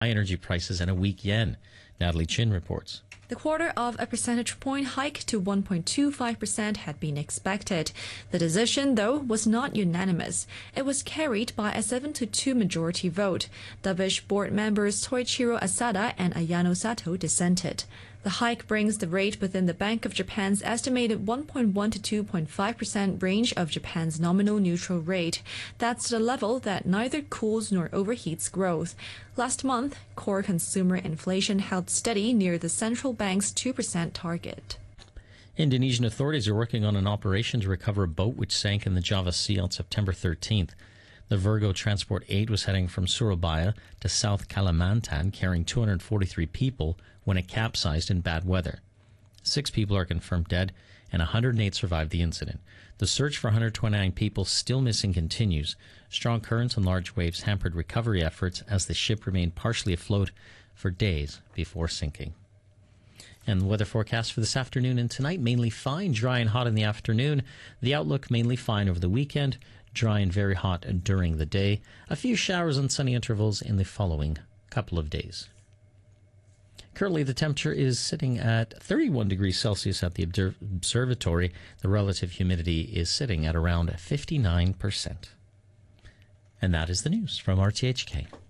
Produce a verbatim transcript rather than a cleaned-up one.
high energy prices and a weak yen. Natalie Chin reports. The quarter of a percentage point hike to one point two five percent had been expected. The decision, though, was not unanimous. It was carried by a seven to two majority vote. Dovish board members Toichiro Asada and Ayano Sato dissented. The hike brings the rate within the Bank of Japan's estimated one point one to two point five percent range of Japan's nominal neutral rate. That's the level that neither cools nor overheats growth. Last month, core consumer inflation held steady near the central bank's two percent target. Indonesian authorities are working on an operation to recover a boat which sank in the Java Sea on September thirteenth. The Virgo Transport eight was heading from Surabaya to South Kalimantan, carrying two hundred forty-three people when it capsized in bad weather. Six people are confirmed dead, and one hundred eight survived the incident. The search for one hundred twenty-nine people still missing continues. Strong currents and large waves hampered recovery efforts as the ship remained partially afloat for days before sinking. And the weather forecast for this afternoon and tonight, mainly fine, dry and hot in the afternoon. The outlook mainly fine over the weekend, dry and very hot during the day. A few showers and sunny intervals in the following couple of days. Currently, the temperature is sitting at thirty-one degrees Celsius at the observatory. The relative humidity is sitting at around fifty-nine percent. And that is the news from R T H K.